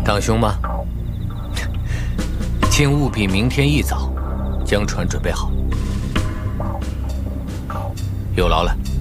堂兄吗？请务必明天一早将船准备好。有劳了。